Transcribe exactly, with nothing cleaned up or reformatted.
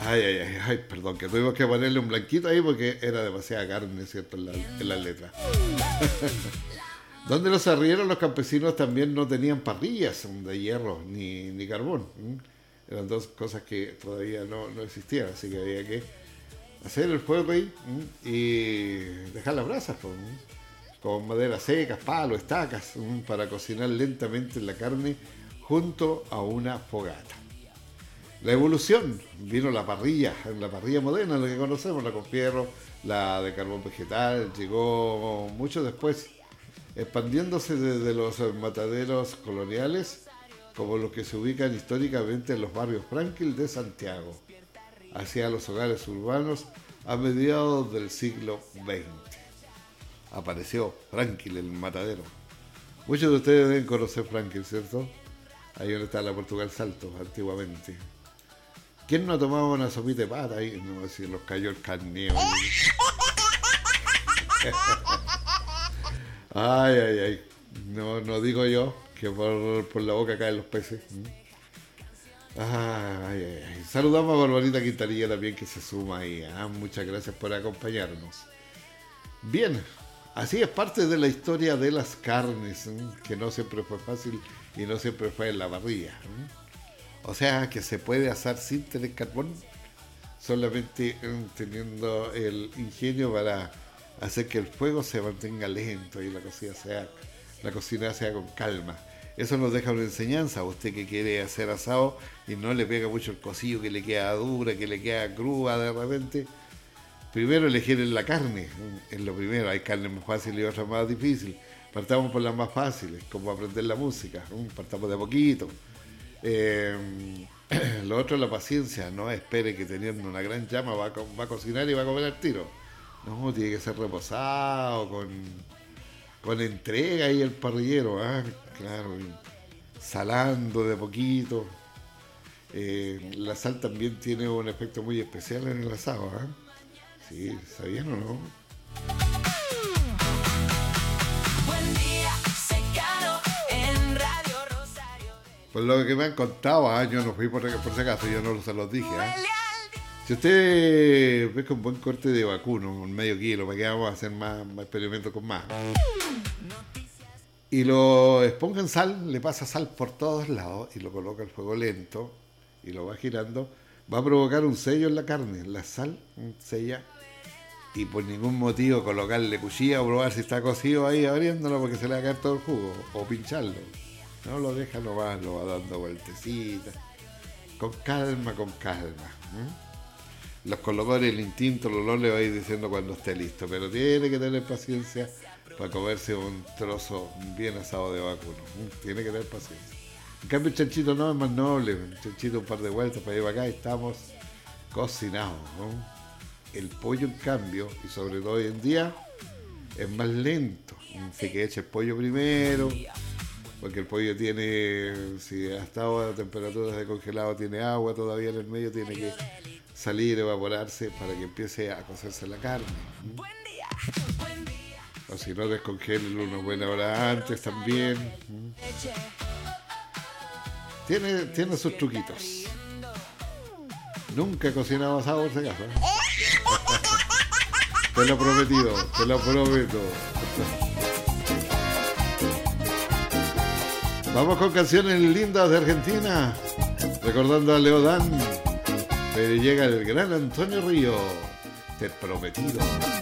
Ay, ay, ay, ay, perdón, que tuvimos que ponerle un blanquito ahí porque era demasiada carne, ¿cierto? En la, en la letra. Donde los arrieros, los campesinos también no tenían parrillas de hierro ni, ni carbón. ¿m? Eran dos cosas que todavía no, no existían, así que había que hacer el fuego ahí ¿m? y dejar las brasas pues, ¿m? con maderas secas, palos, estacas, ¿m? para cocinar lentamente la carne junto a una fogata. La evolución, vino la parrilla, la parrilla moderna, la que conocemos, la con fierro, la de carbón vegetal, llegó mucho después, expandiéndose desde los mataderos coloniales, como los que se ubican históricamente en los barrios Franklin de Santiago, hacia los hogares urbanos a mediados del siglo veinte. Apareció Franklin, el matadero. Muchos de ustedes deben conocer Franklin, ¿cierto? Ahí donde está la Portugal Salto, antiguamente. ¿Quién no tomaba una sopita de pata ahí? No, si los cayó el carneo. Ay, ay, ay. No, no digo yo que por, por la boca caen los peces. Ay, ay, ay. Saludamos a Barbarita Quintanilla también que se suma ahí. ¿eh? Muchas gracias por acompañarnos. Bien, así es parte de la historia de las carnes, ¿eh? que no siempre fue fácil y no siempre fue en la parrilla. ¿eh? O sea, que se puede asar sin tener carbón, solamente teniendo el ingenio para hacer que el fuego se mantenga lento y la cocina sea, la cocina sea con calma. Eso nos deja una enseñanza a usted que quiere hacer asado y no le pega mucho el cocido, que le queda dura, que le queda cruda de repente. Primero elegir la carne, es lo primero. Hay carnes más fáciles y otras más difíciles. Partamos por las más fáciles, como aprender la música. Partamos de a poquito. Eh, lo otro es la paciencia, no espere que teniendo una gran llama va a, va a cocinar y va a comer al tiro. No, tiene que ser reposado, con, con entrega ahí el parrillero, ¿eh? Claro, salando de poquito. Eh, la sal también tiene un efecto muy especial en el asado, ¿eh? Sí, ¿sabían o no? Por lo que me han contado, ¿eh? Yo no fui por, por si acaso, yo no se los dije. ¿eh? Si usted ve con buen corte de vacuno, un medio kilo, para que vamos a hacer más, más experimentos con más. Y lo exponga en sal, le pasa sal por todos lados y lo coloca al fuego lento y lo va girando, va a provocar un sello en la carne. La sal sella y por ningún motivo colocarle cuchilla o probar si está cocido ahí abriéndolo porque se le va a caer todo el jugo o pincharlo. No lo deja nomás, lo va dando vueltecitas. Con calma, con calma. ¿Mm? Los colocores, el instinto, el olor le va a ir diciendo cuando esté listo. Pero tiene que tener paciencia para comerse un trozo bien asado de vacuno. ¿Mm? Tiene que tener paciencia. En cambio el chanchito no es más noble. El chanchito un par de vueltas para ir para acá y estamos cocinados. ¿no? El pollo, en cambio, y sobre todo hoy en día, es más lento. Así que eche el pollo primero. Porque el pollo tiene, si ha estado a temperaturas de congelado, tiene agua todavía en el medio, tiene que salir, evaporarse para que empiece a cocerse la carne. O si no, descongélenlo una buena hora antes también. Tiene, tiene sus truquitos. Nunca he cocinado asado por si acaso. ¿eh? Te lo he prometido, te lo prometo. Vamos con canciones lindas de Argentina, recordando a Leodán, pero llega el gran Antonio Río, Te Prometido.